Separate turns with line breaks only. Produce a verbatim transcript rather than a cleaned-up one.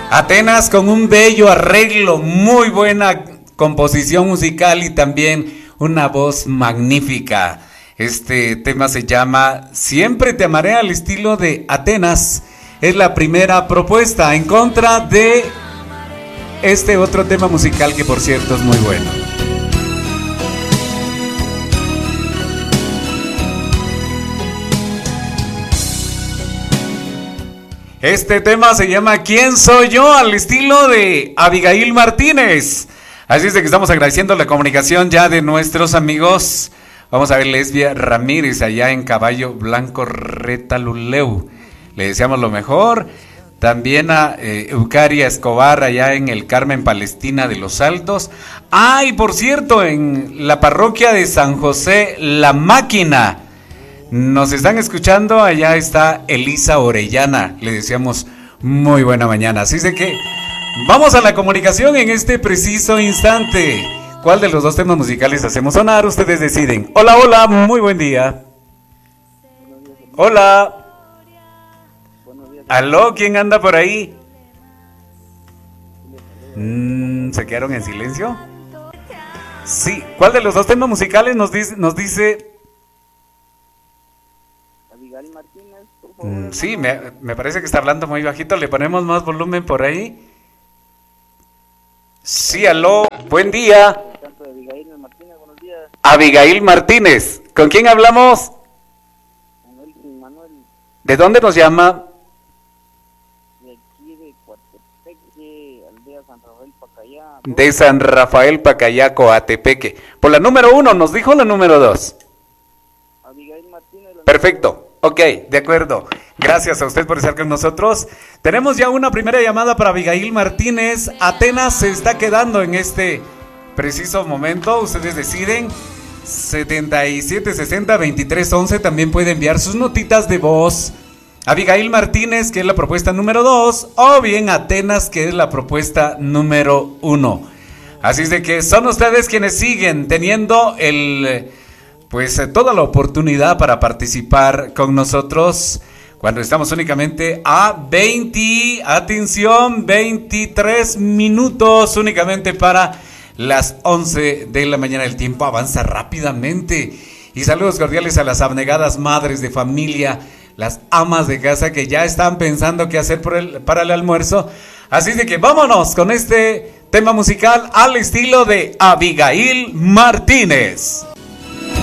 Atenas con un bello arreglo, muy buena composición musical y también una voz magnífica. Este tema se llama Siempre te amaré, al estilo de Atenas. Es la primera propuesta en contra de este otro tema musical que por cierto es muy bueno. Este tema se llama ¿Quién soy yo? Al estilo de Abigail Martínez. Así es de que estamos agradeciendo la comunicación ya de nuestros amigos. Vamos a ver, Lesbia Ramírez allá en Caballo Blanco Retaluleu. Le deseamos lo mejor. También a eh, Eucaria Escobar allá en el Carmen Palestina de los Altos. Ah, y por cierto, en la parroquia de San José La Máquina nos están escuchando. Allá está Elisa Orellana. Le deseamos muy buena mañana. Así de que vamos a la comunicación en este preciso instante. ¿Cuál de los dos temas musicales hacemos sonar? Ustedes deciden. Hola, hola, muy buen día. Hola. Aló, ¿quién anda por ahí? Mm, ¿Se quedaron en silencio? Sí, ¿cuál de los dos temas musicales nos dice? Nos dice...
Abigail Martínez, por favor.
Mm, sí, me, me parece que está hablando muy bajito. ¿Le ponemos más volumen por ahí? Sí, aló, buen día.
Abigail Martínez, buenos días.
Abigail Martínez, ¿con quién hablamos?
Manuel, Manuel.
¿De dónde nos llama?
De aquí de Coatepeque, aldea San Rafael Pacayá.
De San Rafael Pacayá, Coatepeque. Por la número uno, ¿nos dijo la número dos?
Abigail Martínez.
Perfecto. Ok, de acuerdo. Gracias a usted por estar con nosotros. Tenemos ya una primera llamada para Abigail Martínez. Atenas se está quedando en este preciso momento. Ustedes deciden. setenta y siete sesenta veintitrés once. También puede enviar sus notitas de voz. Abigail Martínez, que es la propuesta número dos. O bien Atenas, que es la propuesta número uno. Así es de que son ustedes quienes siguen teniendo el... pues toda la oportunidad para participar con nosotros cuando estamos únicamente a veinte, atención, veintitrés minutos únicamente para las once de la mañana. El tiempo avanza rápidamente. Y saludos cordiales a las abnegadas madres de familia, las amas de casa que ya están pensando qué hacer por el, para el almuerzo. Así de que vámonos con este tema musical al estilo de Abigail Martínez.